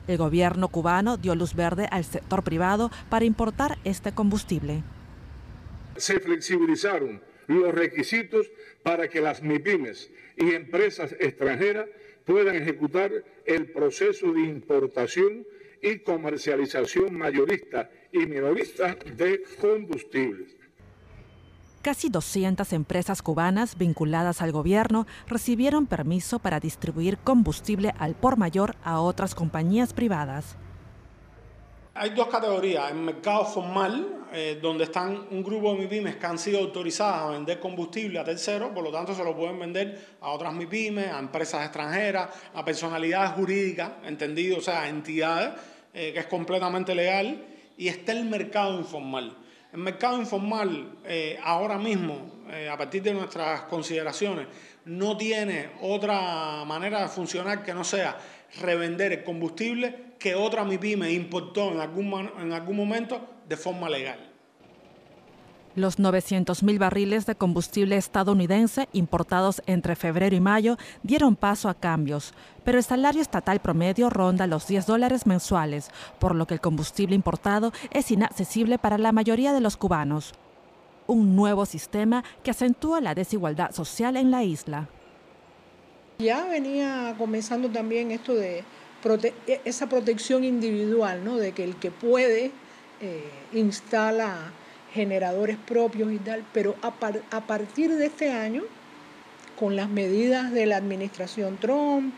El gobierno cubano dio luz verde al sector privado para importar este combustible. Se flexibilizaron los requisitos para que las MIPYMES y empresas extranjeras puedan ejecutar el proceso de importación y comercialización mayorista y minorista de combustibles. Casi 200 empresas cubanas vinculadas al gobierno recibieron permiso para distribuir combustible al por mayor a otras compañías privadas. Hay dos categorías: el mercado formal, donde están un grupo de MIPYMES que han sido autorizadas a vender combustible a terceros, por lo tanto se lo pueden vender a otras MIPYMES, a empresas extranjeras, a personalidades jurídicas, entendido, o sea, a entidades, que es completamente legal. Y está el mercado informal. El mercado informal ahora mismo, a partir de nuestras consideraciones, no tiene otra manera de funcionar que no sea revender el combustible que otra MIPYME importó en algún momento de forma legal. Los 900.000 barriles de combustible estadounidense importados entre febrero y mayo dieron paso a cambios, pero el salario estatal promedio ronda los $10 mensuales, por lo que el combustible importado es inaccesible para la mayoría de los cubanos. Un nuevo sistema que acentúa la desigualdad social en la isla. Ya venía comenzando también esto de esa protección individual, ¿no? De que el que puede instala generadores propios y tal, pero a partir de este año, con las medidas de la administración Trump,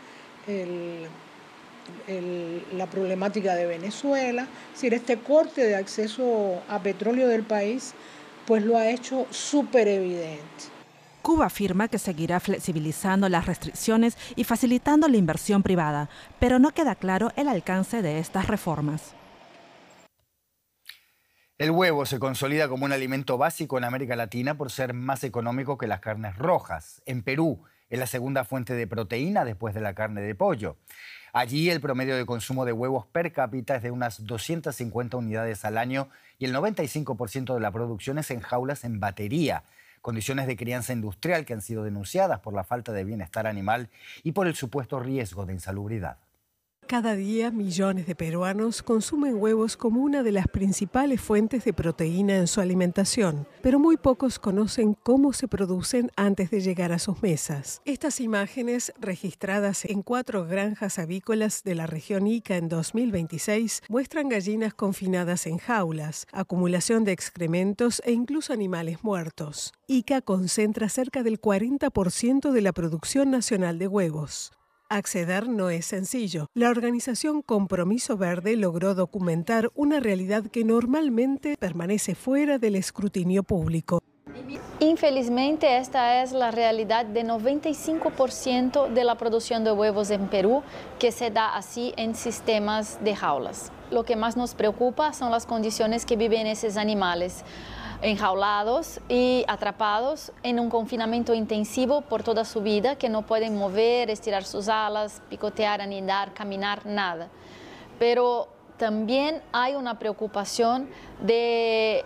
la problemática de Venezuela, es decir, este corte de acceso a petróleo del país, pues lo ha hecho súper evidente. Cuba afirma que seguirá flexibilizando las restricciones y facilitando la inversión privada, pero no queda claro el alcance de estas reformas. El huevo se consolida como un alimento básico en América Latina por ser más económico que las carnes rojas. En Perú es la segunda fuente de proteína después de la carne de pollo. Allí el promedio de consumo de huevos per cápita es de unas 250 unidades al año y el 95% de la producción es en jaulas en batería, condiciones de crianza industrial que han sido denunciadas por la falta de bienestar animal y por el supuesto riesgo de insalubridad. Cada día millones de peruanos consumen huevos como una de las principales fuentes de proteína en su alimentación, pero muy pocos conocen cómo se producen antes de llegar a sus mesas. Estas imágenes, registradas en 4 granjas avícolas de la región Ica en 2026, muestran gallinas confinadas en jaulas, acumulación de excrementos e incluso animales muertos. Ica concentra cerca del 40% de la producción nacional de huevos. Acceder no es sencillo. La organización Compromiso Verde logró documentar una realidad que normalmente permanece fuera del escrutinio público. Infelizmente, esta es la realidad de 95% de la producción de huevos en Perú, que se da así en sistemas de jaulas. Lo que más nos preocupa son las condiciones que viven esos animales, enjaulados y atrapados en un confinamiento intensivo por toda su vida, que no pueden mover, estirar sus alas, picotear, anidar, caminar, nada. Pero también hay una preocupación de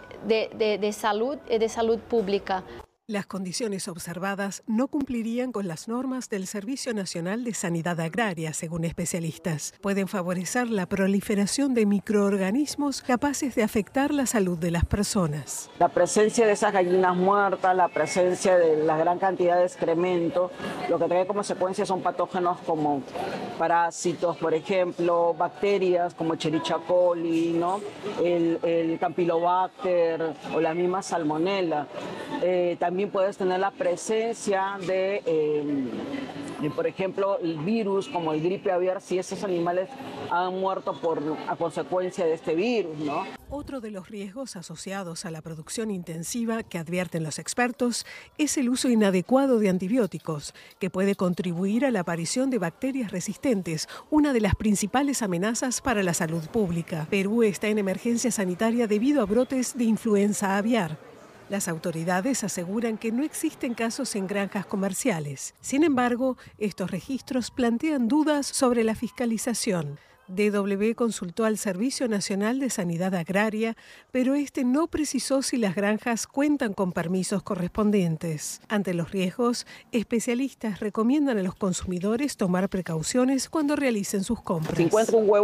salud pública. Las condiciones observadas no cumplirían con las normas del Servicio Nacional de Sanidad Agraria, según especialistas. Pueden favorecer la proliferación de microorganismos capaces de afectar la salud de las personas. La presencia de esas gallinas muertas, la presencia de la gran cantidad de excremento, lo que trae como consecuencia son patógenos como parásitos, por ejemplo, bacterias como Escherichia coli, ¿no? el Campylobacter o la misma Salmonella. También puedes tener la presencia de, por ejemplo, el virus como el gripe aviar, si esos animales han muerto a consecuencia de este virus, ¿no? Otro de los riesgos asociados a la producción intensiva que advierten los expertos es el uso inadecuado de antibióticos, que puede contribuir a la aparición de bacterias resistentes, una de las principales amenazas para la salud pública. Perú está en emergencia sanitaria debido a brotes de influenza aviar. Las autoridades aseguran que no existen casos en granjas comerciales. Sin embargo, estos registros plantean dudas sobre la fiscalización. DW consultó al Servicio Nacional de Sanidad Agraria, pero este no precisó si las granjas cuentan con permisos correspondientes. Ante los riesgos, especialistas recomiendan a los consumidores tomar precauciones cuando realicen sus compras. Si encuentro un huevo